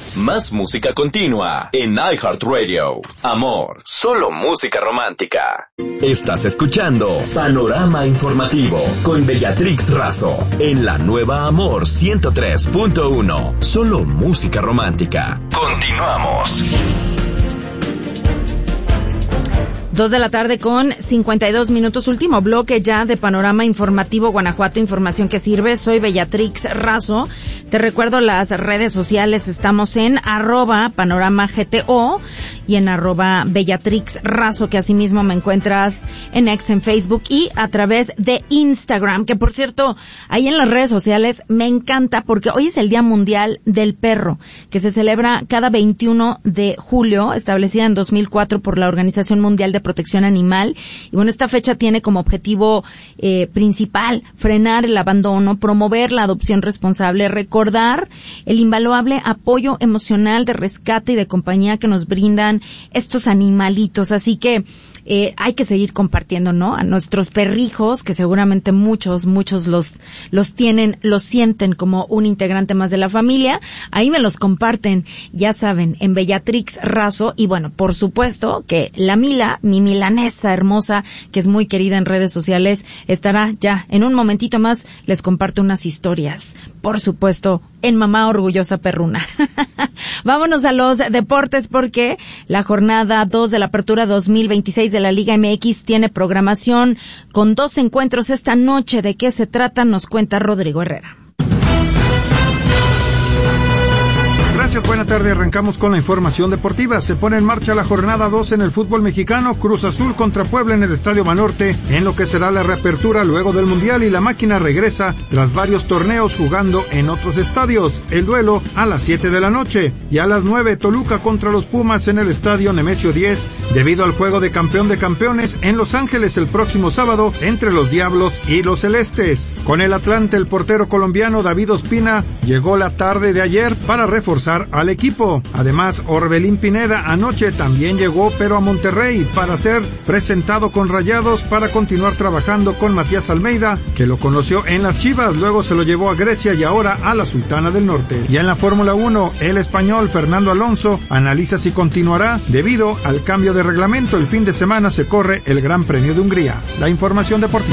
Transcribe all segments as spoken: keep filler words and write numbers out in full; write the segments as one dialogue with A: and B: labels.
A: Más música continua en iHeartRadio. Amor, solo música romántica. Estás escuchando Panorama Informativo con Bellatrix Razo en la nueva Amor ciento tres punto uno. Solo música romántica. Continuamos.
B: Dos de la tarde con cincuenta y dos minutos, último bloque ya de Panorama Informativo Guanajuato, información que sirve. Soy Bellatrix Razo. Te recuerdo las redes sociales, estamos en arroba panorama gto y en arroba Bellatrix Razo, que asimismo me encuentras en X, en Facebook y a través de Instagram, que por cierto, ahí en las redes sociales me encanta porque hoy es el Día Mundial del Perro, que se celebra cada veintiuno de julio, establecida en dos mil cuatro por la Organización Mundial de Protección Animal. Y bueno, esta fecha tiene como objetivo eh, principal frenar el abandono, promover la adopción responsable, recordar el invaluable apoyo emocional de rescate y de compañía que nos brindan estos animalitos. Así que eh, hay que seguir compartiendo, ¿no? A nuestros perrijos, que seguramente muchos, muchos los, los tienen, los sienten como un integrante más de la familia. Ahí me los comparten, ya saben, en Bellatrix Razo. Y bueno, por supuesto que la Mila, mi milanesa hermosa, que es muy querida en redes sociales, estará ya en un momentito más, les comparto unas historias, por supuesto, en Mamá Orgullosa Perruna. Vámonos a los deportes porque la jornada dos de la Apertura dos mil veintiséis de la Liga M X tiene programación con dos encuentros esta noche. ¿De qué se trata? Nos cuenta Rodrigo Herrera.
C: Gracias, buena tarde. Arrancamos con la información deportiva. Se pone en marcha la jornada dos en el fútbol mexicano. Cruz Azul contra Puebla en el Estadio Banorte, en lo que será la reapertura luego del Mundial, y la máquina regresa tras varios torneos jugando en otros estadios. El duelo a las siete de la noche. Y a las nueve, Toluca contra los Pumas en el Estadio Nemesio diez, debido al juego de campeón de campeones en Los Ángeles el próximo sábado entre los Diablos y los Celestes. Con el Atlante, el portero colombiano David Ospina llegó la tarde de ayer para reforzar al equipo. Además, Orbelín Pineda anoche también llegó, pero a Monterrey, para ser presentado con Rayados para continuar trabajando con Matías Almeida, que lo conoció en las Chivas, luego se lo llevó a Grecia y ahora a la Sultana del Norte. Y en la Fórmula uno, el español Fernando Alonso analiza si continuará debido al cambio de reglamento. El fin de semana se corre el Gran Premio de Hungría. La información deportiva.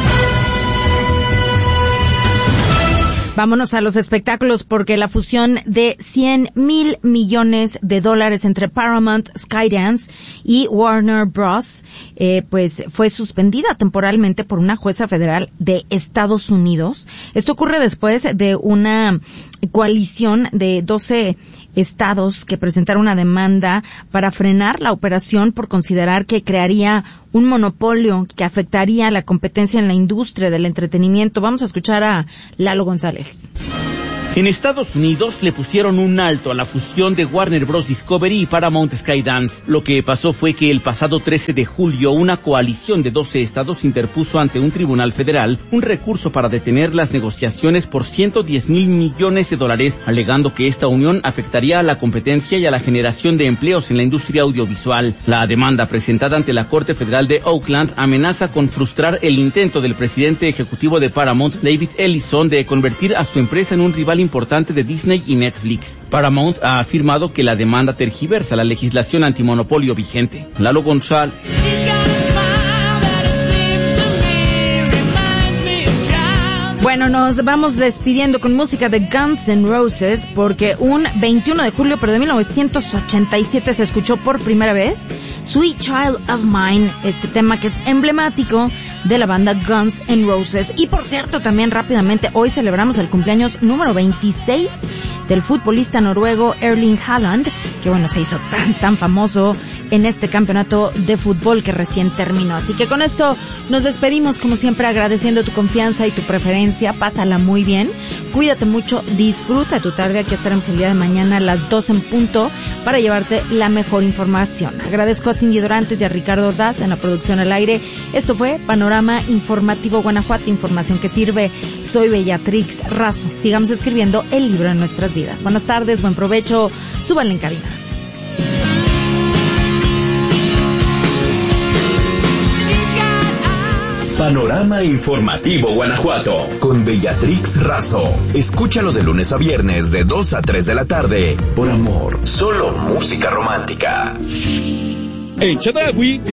B: Vámonos a los espectáculos porque la fusión de cien mil millones de dólares entre Paramount, Skydance y Warner Bros. Eh, pues fue suspendida temporalmente por una jueza federal de Estados Unidos. Esto ocurre después de una coalición de doce estados que presentaron una demanda para frenar la operación por considerar que crearía un monopolio que afectaría la competencia en la industria del entretenimiento. Vamos a escuchar a Lalo González.
D: En Estados Unidos le pusieron un alto a la fusión de Warner Bros. Discovery y Paramount Skydance. Lo que pasó fue que el pasado trece de julio una coalición de doce estados interpuso ante un tribunal federal un recurso para detener las negociaciones por ciento diez mil millones de dólares, alegando que esta unión afectaría a la competencia y a la generación de empleos en la industria audiovisual. La demanda presentada ante la Corte Federal de Oakland amenaza con frustrar el intento del presidente ejecutivo de Paramount, David Ellison, de convertir a su empresa en un rival importante de Disney y Netflix. Paramount ha afirmado que la demanda tergiversa la legislación antimonopolio vigente. Lalo González.
B: Bueno, nos vamos despidiendo con música de Guns N' Roses porque un veintiuno de julio pero de mil novecientos ochenta y siete se escuchó por primera vez Sweet Child of Mine, este tema que es emblemático de la banda Guns N' Roses. Y por cierto, también rápidamente, hoy celebramos el cumpleaños número veintiséis del futbolista noruego Erling Haaland, que bueno, se hizo tan, tan famoso en este campeonato de fútbol que recién terminó. Así que con esto nos despedimos, como siempre, agradeciendo tu confianza y tu preferencia. Pásala muy bien, cuídate mucho, disfruta tu tarde. Aquí estaremos el día de mañana a las dos en punto para llevarte la mejor información. Agradezco a Cindy Dorantes y a Ricardo Ordaz en la producción al aire. Esto fue Panorama Informativo Guanajuato, información que sirve. Soy Bellatrix Razo. Sigamos escribiendo el libro de nuestras vidas. Buenas tardes, buen provecho, súbanle en cabina.
A: Panorama Informativo Guanajuato con Bellatrix Razo. Escúchalo de lunes a viernes de dos a tres de la tarde por Amor. Solo música romántica.
E: En Chedraui